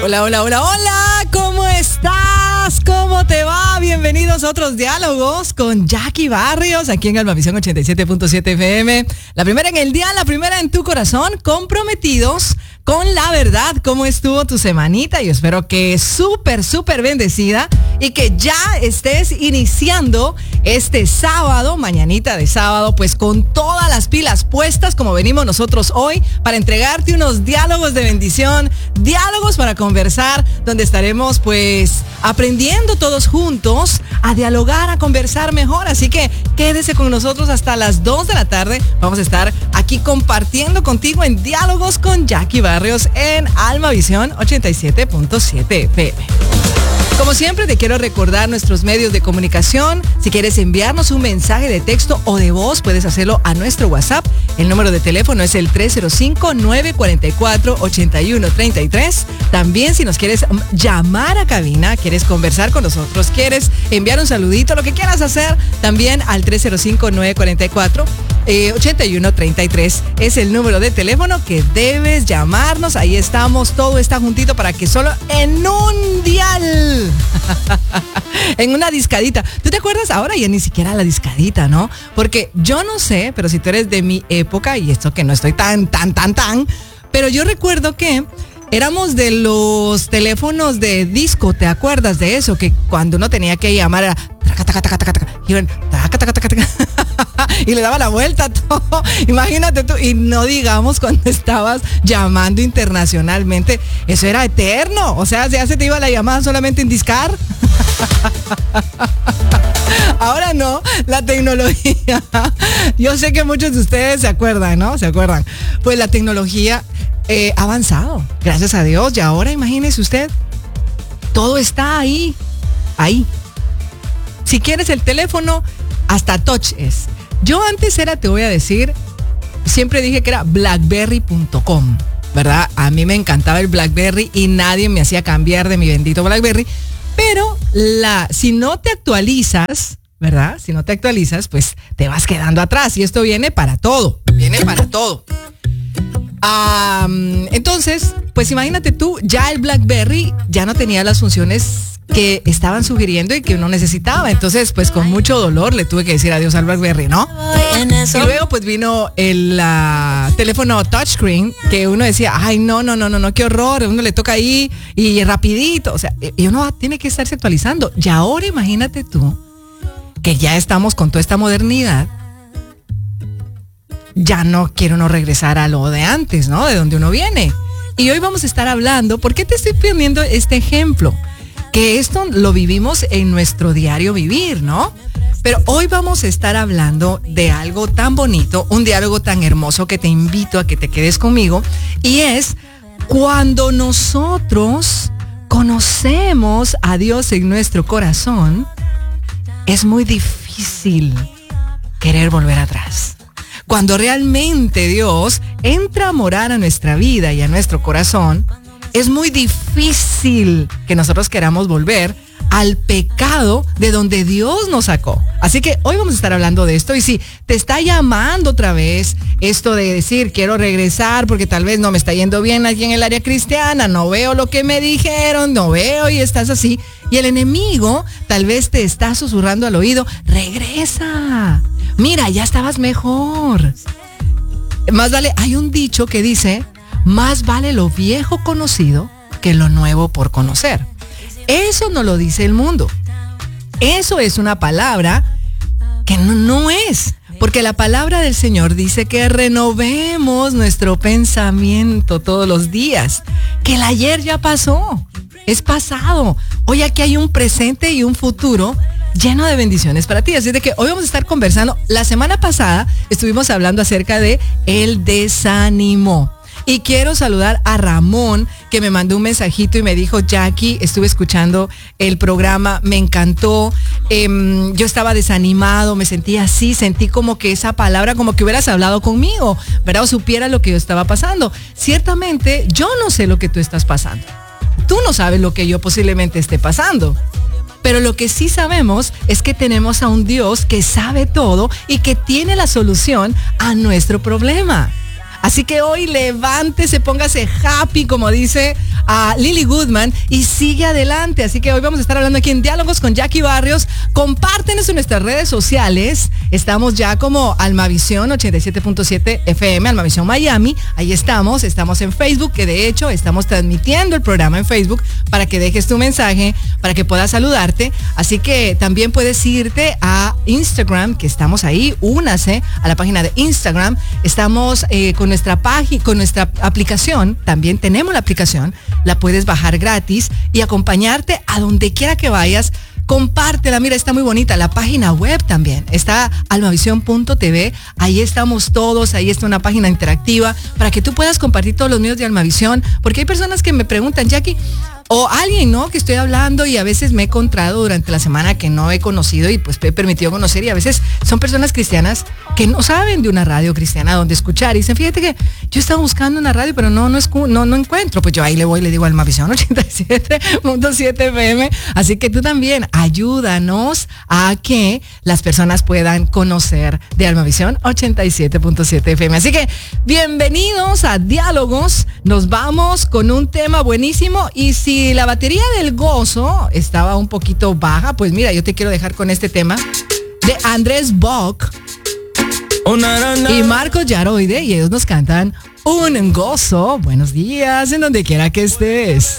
Hola, hola, hola, hola, ¿cómo estás? ¿Cómo te va? Bienvenidos a otros diálogos con Jackie Barrios, aquí en Almavisión 87.7 FM. La primera en el día, la primera en tu corazón, comprometidos con la verdad. ¿Cómo estuvo tu semanita? Yo espero que súper bendecida y que ya estés iniciando este sábado, mañanita de sábado, pues con todas las pilas puestas como venimos nosotros hoy para entregarte unos diálogos de bendición, diálogos para conversar, donde estaremos pues aprendiendo todos juntos a dialogar, a conversar mejor. Así que quédese con nosotros hasta las 2 de la tarde. Vamos a estar aquí compartiendo contigo en Diálogos con Jackie Barrios en Almavisión 87.7 FM. Como siempre, te quiero recordar nuestros medios de comunicación. Si quieres enviarnos un mensaje de texto o de voz, puedes hacerlo a nuestro WhatsApp. El número de teléfono es el 305-944-8133. También, si nos quieres llamar a cabina, quieres conversar con nosotros, quieres enviar un saludito, lo que quieras hacer, también al 305-944-8133 es el número de teléfono que debes llamarnos. Ahí estamos, todo está juntito para que solo en un dial, en una discadita. ¿Tú te acuerdas? Ahora ya ni siquiera la discadita, ¿no? Porque yo no sé, pero si tú eres de mi época, y esto que no estoy tan, pero yo recuerdo que éramos de los teléfonos de disco. ¿Te acuerdas de eso? Que cuando uno tenía que llamar era y le daba la vuelta a todo. Imagínate tú, y no digamos cuando estabas llamando internacionalmente, eso era eterno. O sea, ya se te iba la llamada solamente en discar. Ahora no, la tecnología. Yo sé que muchos de ustedes se acuerdan, ¿no? ¿Se acuerdan? Pues la tecnología ha avanzado, gracias a Dios. Y ahora imagínese usted, todo está ahí. Si quieres el teléfono, hasta touch es. Yo antes te voy a decir, siempre dije que era blackberry.com, ¿verdad? A mí me encantaba el BlackBerry y nadie me hacía cambiar de mi bendito BlackBerry. Pero si no te actualizas, ¿verdad? Si no te actualizas, pues te vas quedando atrás. Y esto viene para todo. Entonces, pues imagínate tú, ya el BlackBerry ya no tenía las funciones que estaban sugiriendo y que uno necesitaba. Entonces, pues con mucho dolor le tuve que decir adiós al BlackBerry, ¿no? Y luego pues vino el teléfono touchscreen, que uno decía, ay, no, qué horror, uno le toca ahí y rapidito, o sea, y uno tiene que estarse actualizando. Y ahora imagínate tú, que ya estamos con toda esta modernidad, ya no quiere uno regresar a lo de antes, ¿no? De donde uno viene. Y hoy vamos a estar hablando, ¿por qué te estoy poniendo este ejemplo? Que esto lo vivimos en nuestro diario vivir, ¿no? Pero hoy vamos a estar hablando de algo tan bonito, un diálogo tan hermoso que te invito a que te quedes conmigo, y es cuando nosotros conocemos a Dios en nuestro corazón, es muy difícil querer volver atrás. Cuando realmente Dios entra a morar a nuestra vida y a nuestro corazón, es muy difícil que nosotros queramos volver al pecado de donde Dios nos sacó. Así que hoy vamos a estar hablando de esto. Y si te está llamando otra vez esto de decir quiero regresar porque tal vez no me está yendo bien aquí en el área cristiana, no veo lo que me dijeron, no veo, y estás así, y el enemigo tal vez te está susurrando al oído, regresa, mira, ya estabas mejor. Más vale, hay un dicho que dice, más vale lo viejo conocido que lo nuevo por conocer. Eso no lo dice el mundo. Eso es una palabra que no es. Porque la palabra del Señor dice que renovemos nuestro pensamiento todos los días. Que el ayer ya pasó. Es pasado. Hoy aquí hay un presente y un futuro lleno de bendiciones para ti. Así de que hoy vamos a estar conversando. La semana pasada estuvimos hablando acerca de el desánimo. Y quiero saludar a Ramón, que me mandó un mensajito y me dijo, Jackie, estuve escuchando el programa, me encantó, yo estaba desanimado, me sentía así, sentí como que esa palabra, como que hubieras hablado conmigo, ¿verdad? O supiera lo que yo estaba pasando. Ciertamente, yo no sé lo que tú estás pasando. Tú no sabes lo que yo posiblemente esté pasando. Pero lo que sí sabemos es que tenemos a un Dios que sabe todo y que tiene la solución a nuestro problema. Así que hoy levántese, póngase happy, como dice a Lily Goodman y sigue adelante. Así que hoy vamos a estar hablando aquí en Diálogos con Jackie Barrios. Compártenos en nuestras redes sociales. Estamos ya como Almavisión 87.7 FM, Almavisión Miami. Ahí estamos en Facebook, que de hecho estamos transmitiendo el programa en Facebook para que dejes tu mensaje, para que puedas saludarte. Así que también puedes irte a Instagram, que estamos ahí. Únase a la página de Instagram. Estamos con nuestra página, con nuestra aplicación. También tenemos la aplicación, la puedes bajar gratis y acompañarte a donde quiera que vayas. Compártela, mira, está muy bonita. La página web también está almavisión.tv. Ahí estamos todos, ahí está una página interactiva para que tú puedas compartir todos los medios de Almavisión, porque hay personas que me preguntan, Jackie, o alguien, ¿no? Que estoy hablando y a veces me he encontrado durante la semana que no he conocido y pues me he permitido conocer, y a veces son personas cristianas que no saben de una radio cristiana donde escuchar y dicen, fíjate que yo estaba buscando una radio pero no encuentro. Pues yo ahí le voy y le digo Almavisión 87.7 FM. Así que tú también ayúdanos a que las personas puedan conocer de Almavisión 87.7 FM. Así que bienvenidos a Diálogos. Nos vamos con un tema buenísimo, y si la batería del gozo estaba un poquito baja, pues mira, yo te quiero dejar con este tema de Andrés Bock y Marcos Yaroide, y ellos nos cantan Un Gozo. Buenos días en donde quiera que estés.